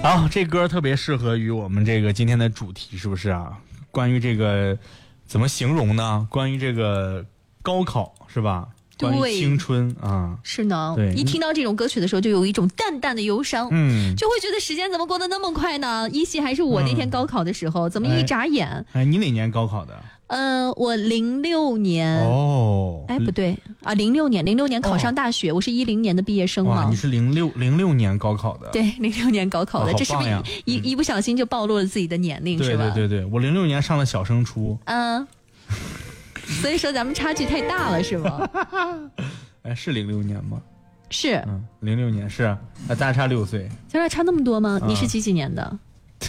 好，这歌特别适合于我们这个今天的主题，是不是啊？关于这个怎么形容呢？关于这个高考是吧？关于青春啊， 是呢。 对， 一听到这种歌曲的时候，就有一种淡淡的忧伤，就会觉得时间怎么过得那么快呢？依稀还是我那天高考的时候，怎么一眨眼？ 你哪年高考的？ 我06年。 哦， 不对啊，06年考上大学，我是10年的毕业生嘛。 哇，你是06年高考的？ 对，06年高考的，这是不是一不小心就暴露了自己的年龄，是吧？ 对，我06年上了小升初。 所以说咱们差距太大了，是吗？ 是06年吗？ 是 ，06年是，咱俩差6岁。 咱俩差那么多吗？你是几年的？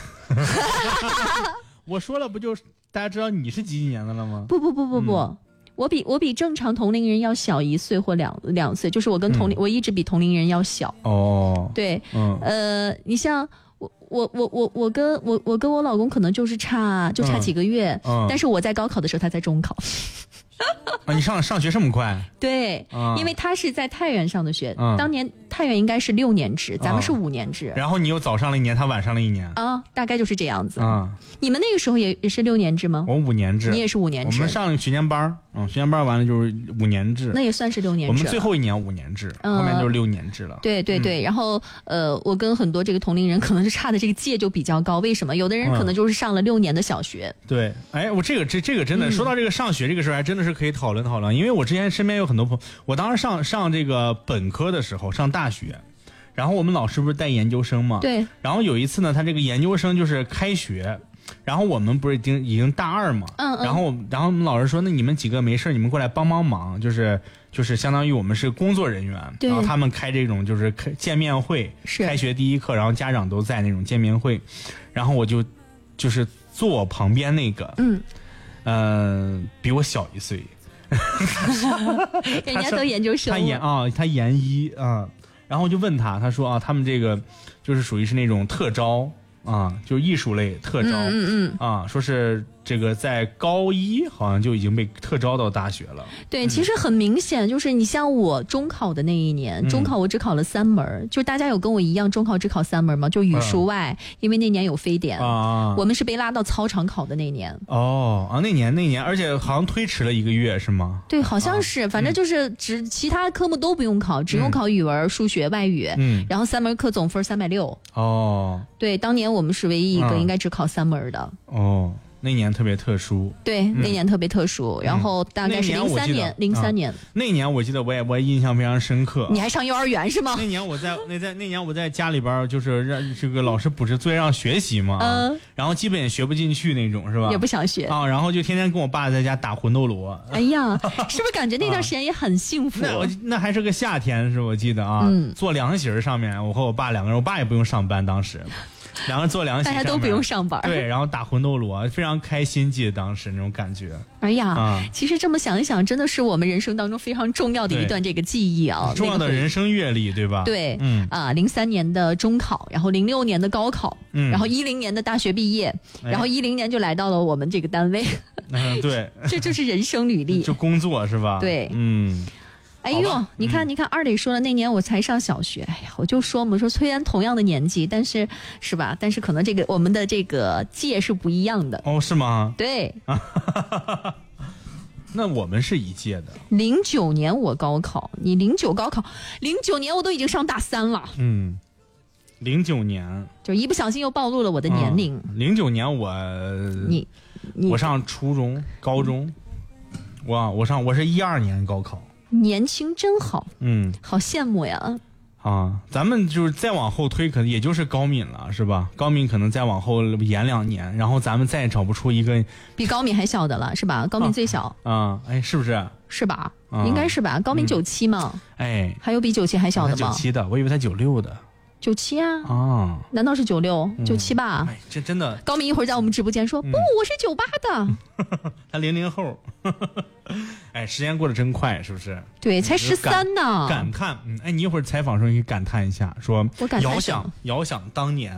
我说了不就大家知道你是几年的了吗？ 不，我比正常同龄人要小1岁或2岁，就是我跟我一直比同龄人要小。 哦， 对，你像我跟我老公可能就差几个月，但是我在高考的时候他在中考。 你上学这么快？ 对，因为他是在太原上的学，当年太原应该是6年制，咱们是5年制。 然后你又早上了1年，他晚上了1年。 大概就是这样子。你们那个时候也是6年制吗？ 我5年制。 你也是5年制。 我们上学前班，学前班完了就是5年制。 那也算是6年制。 我们最后1年5年制，后面就是6年制了。 对，然后我跟很多这个同龄人可能是差的这个界就比较高。为什么？有的人可能就是上了6年的小学。 对，我这个真的说到这个上学这个事儿，还真的是可以讨论，因为我之前身边有很多朋友，我当时上这个本科的时候上大学，然后我们老师不是带研究生嘛？ 对。 然后有一次呢，他这个研究生就是开学，然后我们不是已经大2嘛？然后我们老师说，那你们几个没事，你们过来帮忙，就是相当于我们是工作人员，然后他们开这种就是见面会，开学第一课，然后家长都在那种见面会，然后我就是坐我旁边那个，比我小1岁。 人家都研究生， 他研一啊，然后我就问他说他们这个就是属于是那种特招就是艺术类特招，说是这个在高1好像就已经被特招到大学了。 对，其实很明显，就是你像我中考的那一年，中考我只考了3门，就大家有跟我一样中考只考3门吗？就语数外，因为那年有非典我们是被拉到操场考的那年。 那年，而且好像推迟了1个月是吗？ 对，好像是，反正就是其他科目都不用考，只用考语文、数学、外语，然后3门课总分360。对，当年我们是唯一一个应该只考3门的。 那年特别特殊。 对，那年特别特殊，然后大概是03年。 那年我记得我印象非常深刻。 你还上幼儿园是吗？ 那年我在家里边就是让这个老师布置作业让学习嘛，然后基本也学不进去那种是吧？ 也不想学然后就天天跟我爸在家打魂斗罗。 哎呀，是不是感觉那段时间也很幸福？ 那还是个夏天是我记得坐凉席上面，我和我爸2个人，我爸也不用上班，当时2个人坐凉席， 大家都不用上班。 对，然后打魂斗罗，非常开心，记得当时那种感觉。 哎呀，其实这么想一想，真的是我们人生当中非常重要的一段这个记忆啊， 重要的人生阅历，对吧？ 对，03年的中考，然后06年的高考，然后10年的大学毕业，然后10年就来到了我们这个单位。 对， 这就是人生履历， 就工作是吧？ 对，哎呦，你看，二磊说了，那年我才上小学。哎呀，我就说嘛，说虽然同样的年纪，但是是吧？但是可能我们的这个届是不一样的。 是吗？ 对。 那我们是一届的。 09年我高考，你09高考，09年我都已经上大3了。 09年就一不小心又暴露了我的年龄。 09年我上初中、高中，我是12年高考。 年轻真好，好羡慕呀！ 咱们就是再往后推，可能也就是高敏了，是吧？高敏可能再往后延2年，然后咱们再也找不出一个比高敏还小的了，是吧？高敏最小是不是？ 是吧？应该是吧？高敏97嘛，还有比97还小的吗 ？97的，我以为他96的。 97啊？难道是96、97吧？ 这真的。 高敏一会儿在我们直播间说，不，我是98的。 他00后。时间过得真快，是不是？ 对，才13呢。 感叹，你一会儿采访的时候可以感叹一下，说遥想当年。